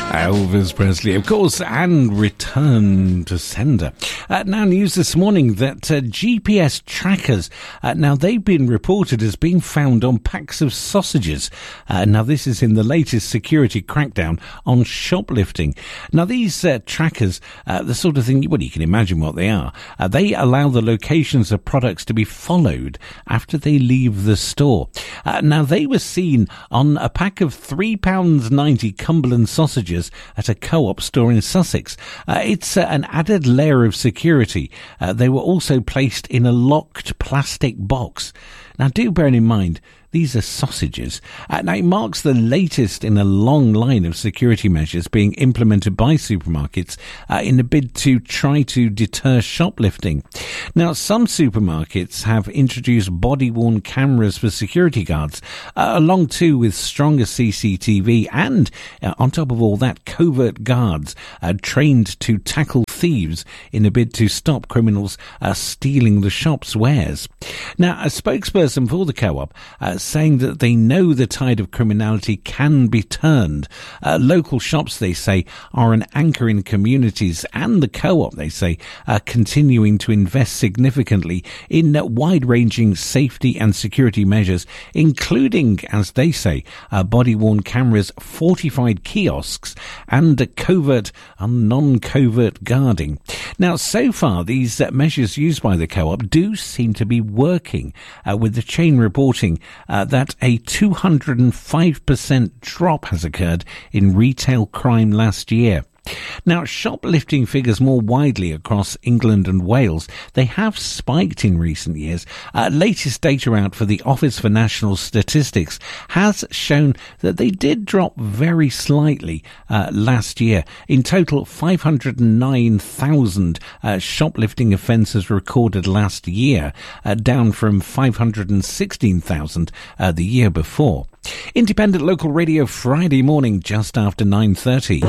Elvis Presley, of course, and Return to Sender. Now, news this morning that GPS trackers, now they've been reported as being found on packs of sausages. Now, this is in the latest security crackdown on shoplifting. Now, these trackers, the sort of thing, well, you can imagine what they are. They allow the locations of products to be followed after they leave the store. Now, they were seen on a pack of £3.90 Cumberland sausages at a Co-op store in Sussex. It's an added layer of security. They were also placed in a locked plastic box. Now, do bear in mind, these are sausages. Now, it marks the latest in a long line of security measures being implemented by supermarkets in a bid to try to deter shoplifting. Now, some supermarkets have introduced body-worn cameras for security guards, along too with stronger CCTV and, on top of all that, covert guards trained to tackle thieves in a bid to stop criminals stealing the shop's wares. Now, a spokesperson for the Co-op saying that they know the tide of criminality can be turned. Local shops, they say, are an anchor in communities, and the Co-op, they say, are continuing to invest significantly in wide-ranging safety and security measures, including, as they say, body-worn cameras, fortified kiosks, and covert and non-covert guarding. Now, so far, these measures used by the Co-op do seem to be working, with the chain reporting that a 205% drop has occurred in retail crime last year. Now, shoplifting figures more widely across England and Wales. They have spiked in recent years. Latest data out for the Office for National Statistics has shown that they did drop very slightly last year. In total, 509,000 shoplifting offences recorded last year, down from 516,000 the year before. Independent Local Radio, Friday morning, just after 9:30.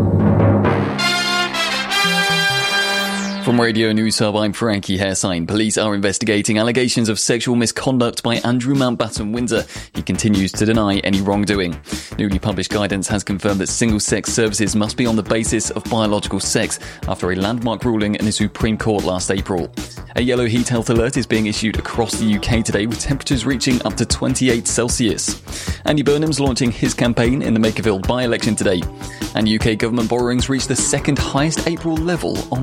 From Radio News Hub, I'm Frankie Hairsign. Police are investigating allegations of sexual misconduct by Andrew Mountbatten Windsor. He continues to deny any wrongdoing. Newly published guidance has confirmed that single-sex services must be on the basis of biological sex after a landmark ruling in the Supreme Court last April. A yellow heat health alert is being issued across the UK today, with temperatures reaching up to 28 Celsius. Andy Burnham's launching his campaign in the Makerfield by-election today. And UK government borrowings reached the second highest April level on